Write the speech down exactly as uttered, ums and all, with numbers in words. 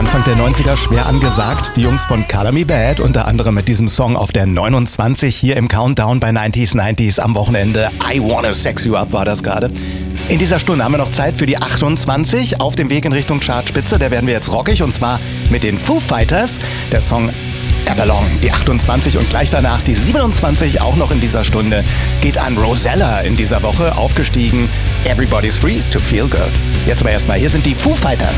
Anfang der neunziger schwer angesagt. Die Jungs von Color Me Badd, unter anderem mit diesem Song auf der neunundzwanzig hier im Countdown bei neunziger neunziger am Wochenende. I Wanna Sex You Up war das gerade. In dieser Stunde haben wir noch Zeit für die achtundzwanzig auf dem Weg in Richtung Chartspitze. Da werden wir jetzt rockig und zwar mit den Foo Fighters. Der Song Everlong, die achtundzwanzig und gleich danach die siebenundzwanzig, auch noch in dieser Stunde, geht an Rosella in dieser Woche, aufgestiegen. Everybody's free to feel good. Jetzt aber erstmal, hier sind die Foo Fighters.